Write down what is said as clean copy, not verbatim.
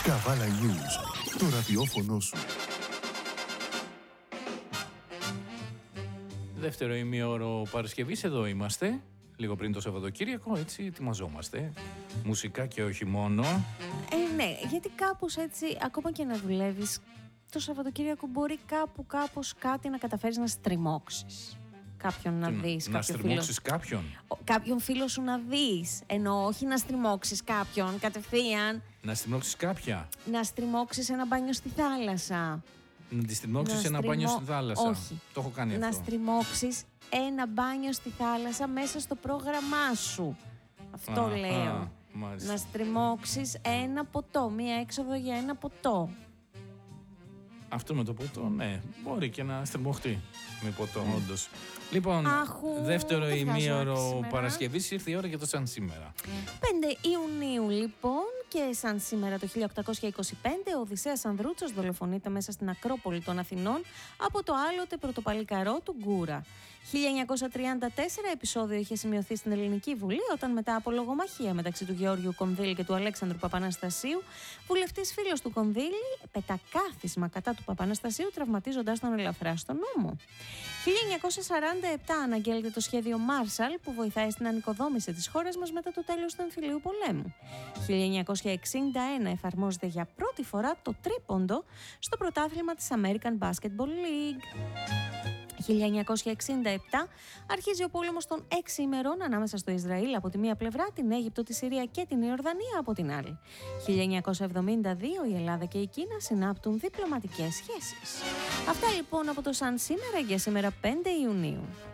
Καβάλα News, το ραδιόφωνο σου. Δεύτερο ημίωρο Παρασκευής, εδώ είμαστε. Λίγο πριν το Σαββατοκύριακο, έτσι ετοιμαζόμαστε. Μουσικά και όχι μόνο. Ναι, γιατί κάπως έτσι, ακόμα και να δουλεύεις, το Σαββατοκύριακο μπορεί κάπως κάτι να καταφέρεις να στριμώξεις. Κάποιον να δεις. Να στριμώξεις κάποιον. Κάποιον φίλο σου να δεις. Ενώ όχι να στριμώξεις κάποιον κατευθείαν. Να στριμώξεις κάποια. Να στριμώξεις ένα μπάνιο στη θάλασσα. Να τη στριμώξεις ένα μπάνιο στη θάλασσα. Όχι. Το έχω κάνει αυτό. Να στριμώξεις ένα μπάνιο στη θάλασσα μέσα στο πρόγραμμά σου. Αυτό λέω. Να στριμώξεις ένα ποτό, μία έξοδο για ένα ποτό. Αυτό με το ποτό, ναι, μπορεί και να στριμωχτεί με ποτό, όντως. Λοιπόν, δεύτερο ημίωρο Παρασκευής, ήρθε η ώρα για το σαν σήμερα. 5 Ιουνίου λοιπόν, και σαν σήμερα το 1825 ο Οδυσσέας Ανδρούτσος δολοφονείται μέσα στην Ακρόπολη των Αθηνών από το άλλοτε πρωτοπαλικαρό του Γκούρα. 1934 επεισόδιο είχε σημειωθεί στην Ελληνική Βουλή όταν μετά από λογομαχία μεταξύ του Γεώργιου Κονδύλη και του Αλέξανδρου Παπαναστασίου, βουλευτής φίλος του Κονδύλη πετά κάθισμα κατά του Παπαναστασίου, τραυματίζοντας τον ελαφρά στον ώμο. 1947 αναγγέλλεται το σχέδιο Μάρσαλ που βοηθάει στην ανοικοδόμηση της χώρας μας μετά το τέλος του εμφυλίου πολέμου. 1961 εφαρμόζεται για πρώτη φορά το τρίποντο στο πρωτάθλημα της American Basketball League. 1967 αρχίζει ο πόλεμος των 6 ημερών ανάμεσα στο Ισραήλ από τη μία πλευρά, την Αίγυπτο, τη Συρία και την Ιορδανία από την άλλη. 1972 η Ελλάδα και η Κίνα συνάπτουν διπλωματικές σχέσεις. Αυτά λοιπόν από το σαν σήμερα για σήμερα 5 Ιουνίου.